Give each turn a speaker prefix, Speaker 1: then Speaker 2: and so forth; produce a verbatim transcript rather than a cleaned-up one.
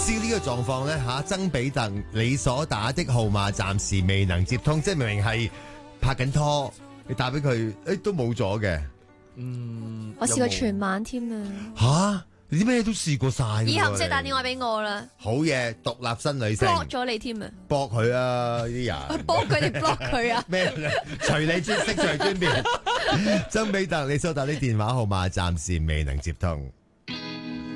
Speaker 1: 知呢個狀況咧吓，曾比特你所打的號碼暫時未能接通，即係明明係拍緊拖，你打俾佢，誒都冇咗嘅。
Speaker 2: 嗯，
Speaker 3: 我試過全晚添啊！
Speaker 1: 吓，你啲咩都試過晒㗎喎。
Speaker 3: 以後唔使打電話俾我啦
Speaker 1: 好嘢，獨立新女性。
Speaker 3: ，block 咗你添啊！
Speaker 1: 搏佢啊！呢啲人
Speaker 3: 幫佢哋 block 佢啊！
Speaker 1: 咩？隨你專色隨尊便。曾比特你所打的電話號碼暫時未能接通。